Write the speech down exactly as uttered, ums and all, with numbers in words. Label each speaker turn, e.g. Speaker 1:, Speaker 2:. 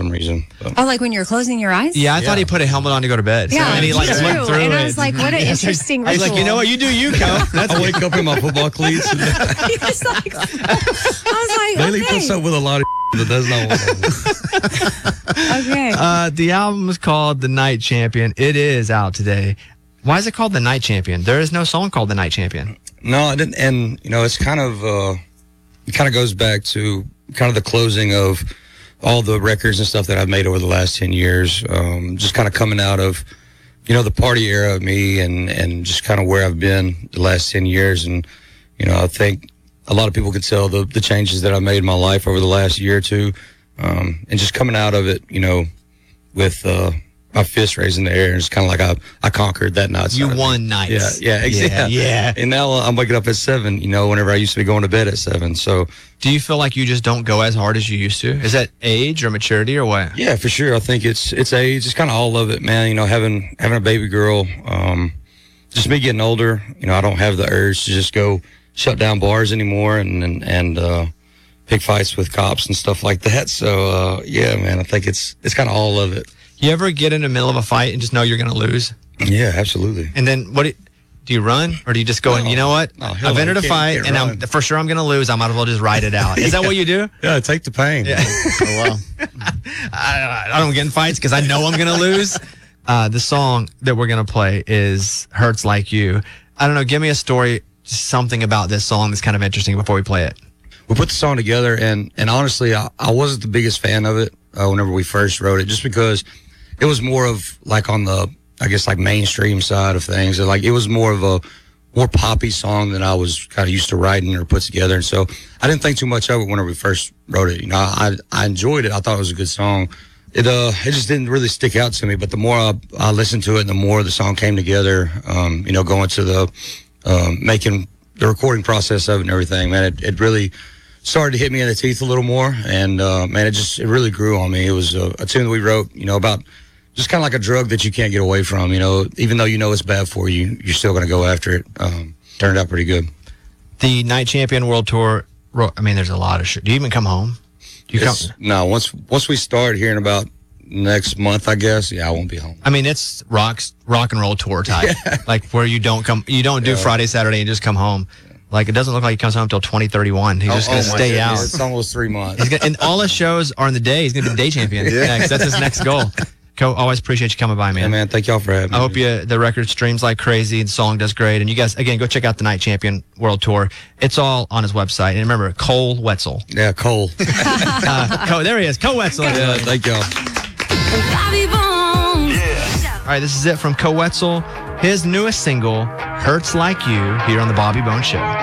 Speaker 1: some reason. But.
Speaker 2: Oh, like when you're closing your eyes?
Speaker 3: Yeah, I
Speaker 1: Yeah.
Speaker 3: thought he put a helmet on to go to bed.
Speaker 2: Yeah,
Speaker 3: So, and he like
Speaker 2: me
Speaker 3: looked
Speaker 2: too.
Speaker 3: through
Speaker 2: And
Speaker 3: it.
Speaker 2: I was like, what an interesting
Speaker 3: I was
Speaker 2: ritual.
Speaker 3: like, you know what? You do you, Co. That's
Speaker 1: I wake up in my football cleats. And
Speaker 2: He was like, I was like,
Speaker 1: Bailey
Speaker 2: okay.
Speaker 1: puts up with a lot of that does not want
Speaker 2: okay.
Speaker 3: Uh, the album is called The Night Champion. It is out today. Why is it called The Night Champion? There is no song called The Night Champion.
Speaker 1: No, I didn't. And, you know, it's kind of, uh, it kind of goes back to kind of the closing of all the records and stuff that I've made over the last ten years. Um, just kind of coming out of, you know, the party era of me and, and just kind of where I've been the last ten years. And, you know, I think a lot of people could tell the, the changes that I've made in my life over the last year or two. Um, and just coming out of it, you know, with, uh, my fist raised in the air, and it's kind of like I, I conquered that night.
Speaker 3: You won nights.
Speaker 1: Yeah, yeah,
Speaker 3: yeah,
Speaker 1: yeah,
Speaker 3: yeah.
Speaker 1: And now I'm waking up at seven, you know, whenever I used to be going to bed at seven. So,
Speaker 3: Do you feel like you just don't go as hard as you used to? Is that age or maturity or what?
Speaker 1: yeah, for sure. I think it's it's age. It's kind of all of it, man. You know, having having a baby girl, um, just me getting older. You know, I don't have the urge to just go shut down bars anymore and and, and uh, pick fights with cops and stuff like that. So, uh, yeah, man, I think it's it's kind of all of it.
Speaker 3: You ever get in the middle of a fight and just know you're going to lose?
Speaker 1: Yeah, absolutely.
Speaker 3: And then what do you, do you run or do you just go and, you know what?
Speaker 1: No, hell
Speaker 3: I've
Speaker 1: no,
Speaker 3: entered a
Speaker 1: you can't-
Speaker 3: fight
Speaker 1: can't
Speaker 3: and I'm
Speaker 1: run.
Speaker 3: for sure I'm going to lose. I might as well just ride it out. Is that what you do?
Speaker 1: Yeah, take the pain.
Speaker 3: Yeah.
Speaker 4: Oh, wow.
Speaker 3: I, I don't get in fights because I know I'm going to lose. Uh, the song that we're going to play is Hurts Like You. I don't know. Give me a story, just something about this song that's kind of interesting before we play it.
Speaker 1: We put the song together, and and honestly, I, I wasn't the biggest fan of it uh, whenever we first wrote it, just because it was more of like on the, I guess, like mainstream side of things. Like it was more of a more poppy song than I was kind of used to writing or put together. And so I didn't think too much of it whenever we first wrote it. You know, I I enjoyed it. I thought it was a good song. It uh it just didn't really stick out to me. But the more I, I listened to it, and the more the song came together. Um, you know, going to the um, making the recording process of it and everything, man, it, it really started to hit me in the teeth a little more. And uh, man, it just it really grew on me. It was a, a tune that we wrote, you know, about just kind of like a drug that you can't get away from. You know, even though you know it's bad for you, you're still going to go after it. Um, turned out pretty good.
Speaker 3: The Night Champion World Tour. ro- I mean, there's a lot of shit. Do you even come home? Do you come?
Speaker 1: It's- no, once once we start here in about next month, I guess. Yeah, I won't be home.
Speaker 3: I mean, it's rocks, rock and roll tour type, like where you don't come, you don't do
Speaker 1: Yeah.
Speaker 3: Friday, Saturday, and just come home. Like it doesn't look like he comes home until twenty thirty-one. He's just
Speaker 1: Oh,
Speaker 3: gonna
Speaker 1: oh my
Speaker 3: stay
Speaker 1: goodness,
Speaker 3: out.
Speaker 1: It's almost three months.
Speaker 3: He's gonna, and all his shows are in the day. He's gonna be the day champion next. That's his next goal. Co, always appreciate you coming by, man.
Speaker 1: Yeah, man. Thank y'all for having me.
Speaker 3: I hope you the record streams like crazy and the song does great. And you guys, again, go check out the Night Champion World Tour. It's all on his website. And remember, Cole Wetzel.
Speaker 1: Yeah, Cole.
Speaker 3: Uh, Co, there he is, Co Wetzel.
Speaker 1: Yeah, thank y'all.
Speaker 5: Bobby Bones.
Speaker 3: All right, this is it from Co Wetzel. His newest single, Hurts Like You, here on the Bobby Bones Show.